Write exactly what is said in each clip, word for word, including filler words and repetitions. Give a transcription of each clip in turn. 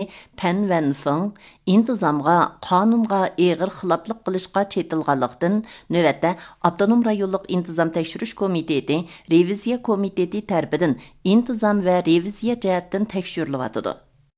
Пән Вән Фың интизамға, қанунға еғір қылаплық қылышқа четілғалықтың нөвәтті Автоном районлық интизам тәкшүріш комитеті, ревизия комитеті тәрбідің интизам вә ревизия жәттін тәкшүрлі ватыды.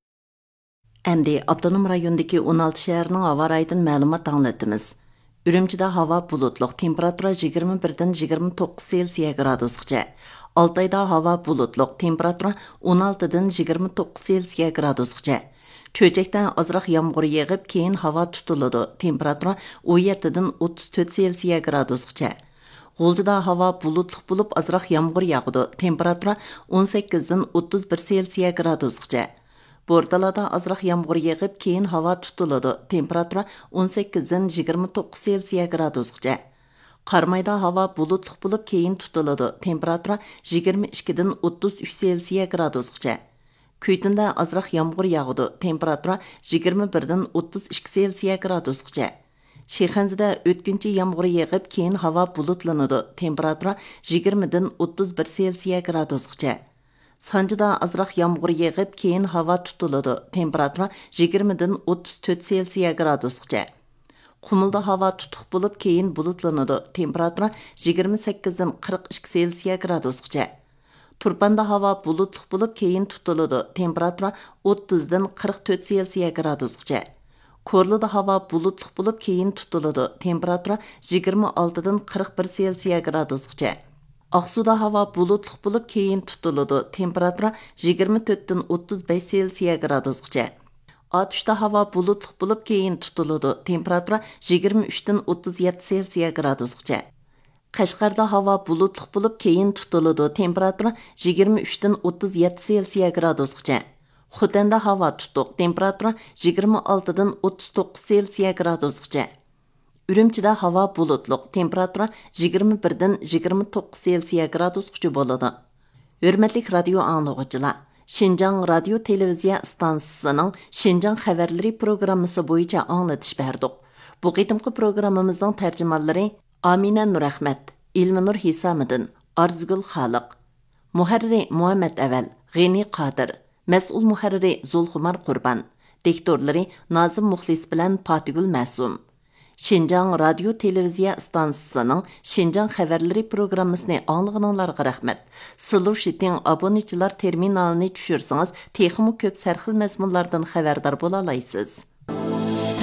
Әмді Автоном райондaki он алты şəhərinin hava rayıdan məlumat anlatımız. Ürümçide hava bulutluq, temperatura yigirma birdən yigirma to'qqiz Selsiya gradusgacha. Altayda hava bulutluq, temperatura o'n oltidan yigirma to'qqiz Selsiya gradusgacha. Çöçekdən azraq yağmur yağıb, keyin hava tutuladi, temperatura o'n yettidan o'ttiz to'rt Selsiya gradusgacha. G'uljida hava bulutluq bo'lib, azraq yağmur yağıdı, temperatura o'n sakkizdan o'ttiz bir Selsiya gradusgacha. Bortalada azraq yağmur yağıb, keyin hava tutuladi, temperatura o'n sakkizdan yigirma to'qqiz Selsiya gradusgacha. Qarmayda hava bulutluq bo'lib, keyin tutuladi, temperatura yigirma ikkidan o'ttiz uch Selsiya gradusgacha. Kuytinda azraq yağmur yağıdı, temperatura yigirma birdan o'ttiz ikki Selsiya gradusgacha. Shexanzida o'tkinchi yağmur yağıb, keyin hava bulutlanadi, temperatura yigirmadan o'ttiz bir Selsiya gradusgacha. Sancıda azraq yağmur yağıb, keyin hava tutuladi, temperatura yigirmadan o'ttiz to'rt Selsiya gradusgacha. Qumulda hava tutuq bo'lib, keyin bulutlanadi, temperatura yigirma sakkizdan qirq ikki Selsiya gradusgacha. Turpanda hava bulutluq bo'lib, keyin tutuladi, temperatura o'ttizdan qirq to'rt Selsiya gradusgacha. Korlida hava bulutluq bo'lib, keyin tutuladi, temperatura yigirma oltidan qirq bir Selsiya gradusgacha. Aqsuda hava bulutluq bo'lib, keyin tutuladi, temperatura yigirma to'rtdan o'ttiz besh Selsiya gradusgacha. Atuşda hava bulutluq bo'lib, keyin tutuladi, temperatura yigirma uchdan o'ttiz yetti Selsiya gradusgacha. Qashqarda hava bulutluq bo'lib, keyin tutuladi, temperatura yigirma uchdan o'ttiz yetti Selsiya gradusgacha. Xotanda hava tutuq, temperatura yigirma oltidan o'ttiz to'qqiz Selsiya gradusgacha. Ürümçide hava bulutluq, temperatura yigirma birdan yigirma to'qqiz Selsiya gradusgacha bo'ladi. Hürmetlik radio anlıqçılar, Şinjan Radio Televiziya stansiyasının Şinjan xəbərləri proqramısı boyunca anlatış berdik. Bu qitimqi proqramımızın tərcümanları Amina Nurahmet, İlminur Hisamidin, Arzugul Xaliq, Muharriri Muhammed Əvəl, Ghini Qadir, Məsul Muharriri Zulxumar Qurban, Diktorları Nazım Muxlis bilan Patigul Məsum. Şinjan Radio Televiziya stansiyasının Şinjan xəbərləri proqramısını anlığınlarga rəhmət. Sılur şitin abonəçilər terminalını düşürsəniz, texmi köp sərxil məzmunlardan xəbərdar bola alaysınız.